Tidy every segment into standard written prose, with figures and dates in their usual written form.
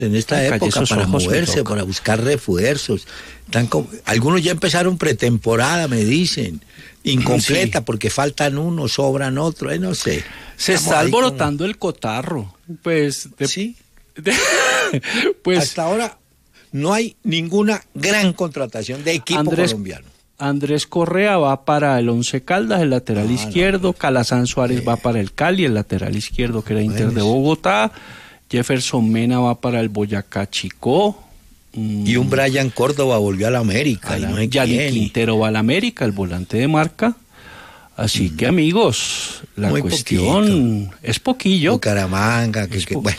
en esta época para moverse, para buscar refuerzos. Algunos ya empezaron pretemporada, me dicen, incompleta, sí, porque faltan unos, sobran otros, no sé. Se está alborotando el cotarro. Pues, sí. Pues hasta ahora no hay ninguna gran contratación de equipo colombiano. Andrés Correa va para el Once Caldas, el lateral izquierdo. Calazán Suárez va para el Cali, el lateral izquierdo, que era Inter de Bogotá. Jefferson Mena va para el Boyacá Chicó. Y un Brian Córdoba volvió a la América. Yanni Quintero va a la América, el volante de marca. Así que, amigos, la muy cuestión es poquillo. Bucaramanga, bueno.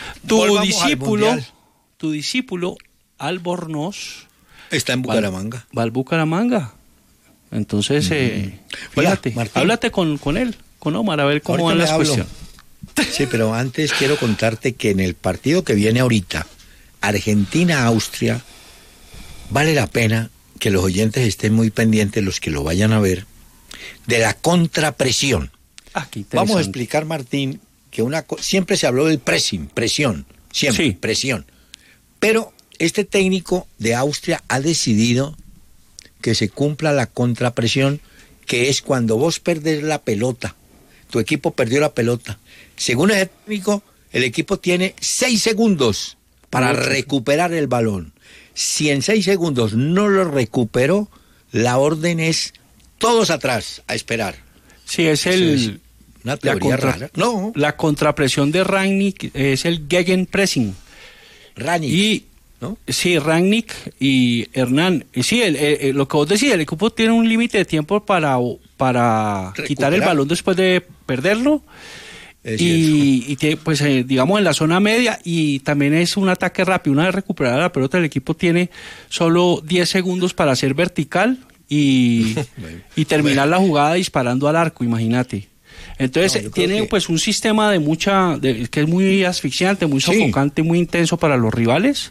Tu discípulo, Albornoz, está en Bucaramanga. Va al Bucaramanga. Entonces, fíjate, háblate con él, con Omar, a ver cómo van las cuestiones. Sí, pero antes quiero contarte que en el partido que viene ahorita, Argentina-Austria, vale la pena que los oyentes estén muy pendientes, los que lo vayan a ver, de la contrapresión. Vamos a explicar, Martín, que siempre se habló del presión, siempre, sí, presión. Pero este técnico de Austria ha decidido que se cumpla la contrapresión, que es cuando vos perdés la pelota, tu equipo perdió la pelota. Según el técnico, el equipo tiene 6 segundos para recuperar el balón. Si en 6 segundos no lo recuperó, la orden es todos atrás, a esperar. Sí, es una teoría rara. No. La contrapresión de Rangnick es el Gegenpressing. Rangnick, ¿no? Sí, Rangnick y Hernán. Y sí, lo que vos decís, el equipo tiene un límite de tiempo para quitar el balón después de perderlo. Y pues digamos en la zona media, y también es un ataque rápido. Una vez recuperada la pelota, el equipo tiene solo 10 segundos para hacer vertical y terminar la jugada disparando al arco, imagínate. Entonces tiene pues un sistema que es muy asfixiante, muy sofocante, muy intenso para los rivales.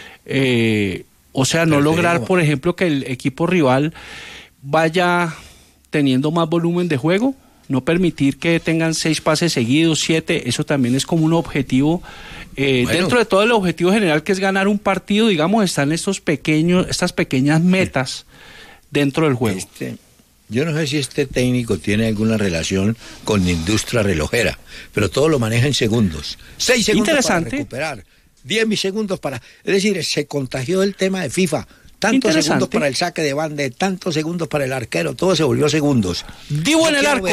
O sea, no lograr, por ejemplo, que el equipo rival vaya teniendo más volumen de juego, no permitir que tengan 6 pases seguidos, 7, eso también es como un objetivo. Dentro de todo el objetivo general, que es ganar un partido, digamos, están estas pequeñas metas dentro del juego. Yo no sé si este técnico tiene alguna relación con la industria relojera, pero todo lo maneja en segundos. 6 segundos para recuperar, 10 segundos para... Es decir, se contagió el tema de FIFA. Tantos segundos para el saque de banda, tantos segundos para el arquero, todo se volvió segundos. Dibu en el arco.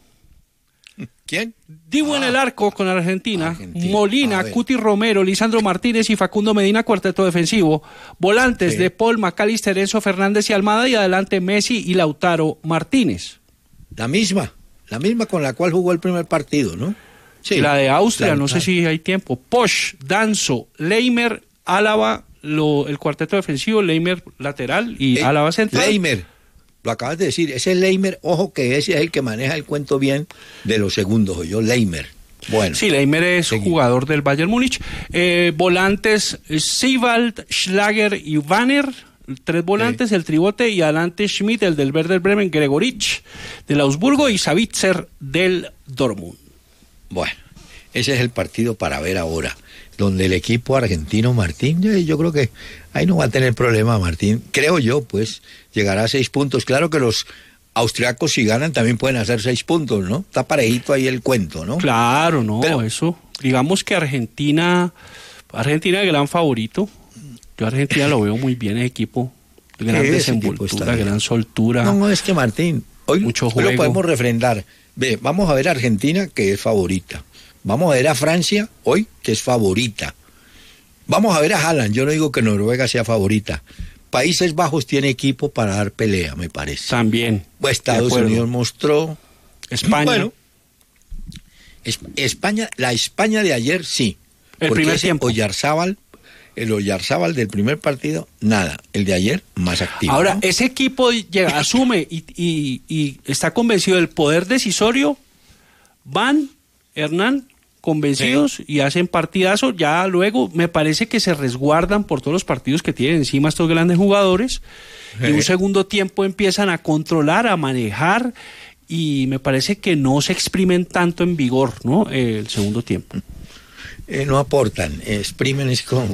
¿Quién? Dibu en el arco con Argentina. Molina, Cuti Romero, Lisandro Martínez y Facundo Medina, cuarteto defensivo. Volantes de Paul, McAllister, Enzo Fernández y Almada, y adelante Messi y Lautaro Martínez. La misma con la cual jugó el primer partido, ¿no? Sí. La de Austria, no sé si hay tiempo. Posch, Danzo, Leimer, Álava, el cuarteto defensivo, Leimer lateral y Álava central. Leimer, lo acabas de decir, ese Leimer, ojo que ese es el que maneja el cuento bien de los segundos, Leimer. Bueno. Sí, Leimer es jugador del Bayern Múnich. Volantes, Seewald, Schlager y Wanner, 3 volantes, el tribote, y adelante Schmidt, el del Werder Bremen, Gregorich del Augsburgo y Savitzer del Dortmund. Bueno, ese es el partido para ver ahora, donde el equipo argentino, Martín, yo creo que ahí no va a tener problema, Martín. Creo yo, pues, llegará a 6 puntos. Claro que los austriacos, si ganan, también pueden hacer 6 puntos, ¿no? Está parejito ahí el cuento, ¿no? Claro, no, pero eso. Digamos que Argentina es gran favorito. Yo a Argentina lo veo muy bien, el equipo. Gran desenvoltura, gran soltura. No, es que, Martín, hoy lo podemos refrendar. Ve, vamos a ver a Argentina, que es favorita. Vamos a ver a Francia hoy, que es favorita. Vamos a ver a Haaland. Yo no digo que Noruega sea favorita. Países Bajos tiene equipo para dar pelea, me parece. También. Estados Unidos mostró. España. Bueno, España, la España de ayer sí. El primer tiempo. El Oyarzábal del primer partido, nada. El de ayer, más activo. Ahora, ¿no? ese equipo asume y está convencido del poder decisorio. Van, Hernán, convencidos y hacen partidazo. Ya luego me parece que se resguardan por todos los partidos que tienen encima estos grandes jugadores. Y un segundo tiempo empiezan a controlar, a manejar, y me parece que no se exprimen tanto en vigor, ¿no? El segundo tiempo. no aportan, exprimen es como